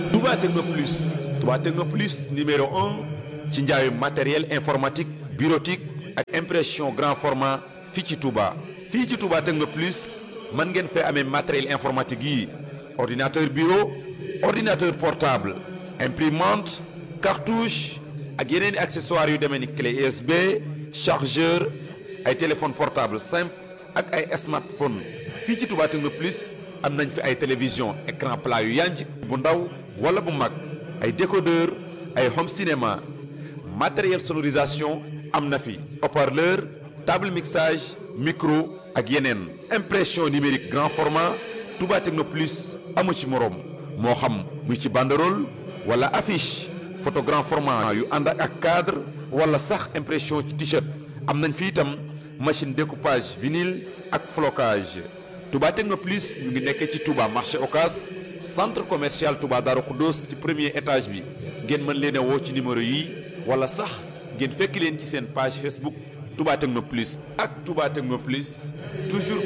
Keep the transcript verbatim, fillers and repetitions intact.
Touba Techno Plus Touba Techno Plus numéro un ci njaayu matériel informatique bureautique ak impression grand format fii ci Touba. fii ci Touba Techno Plus mën ngeen fee amee matériel informatique yi ordinateur bureau ordinateur portable imprimante cartouche ak yeneen i accessoires yu demee ni clé U S B chargeur ay téléphone portable simple ak ay smartphone fii ci Touba Techno Plus am nañ fi ay télévision écran plat yu yanj bu ndaw wala bu mag ay décodeur ay home cinéma matériel sonorisation am na fi haut-parleur table mixage micro ak yeneen impression numérique grand format Touba Techno Plus amu ci moroom moo xam muy ci banderole wala affiche photo grand format yu ànd ak cadre wala sax impression ci t-shirt am nañ fi itam machine découpage vinyle ak flocage Touba Techno Plus ñu ngi nekkee ci Touba marché Ocas centre commercial Touba Darou Khoudoss ci premier étage bi ngeen mën leen a woo ci numéro yi wala sax ngeen fekk leen ci seen page Facebook Touba Techno Plus ak Touba Techno Plus toujours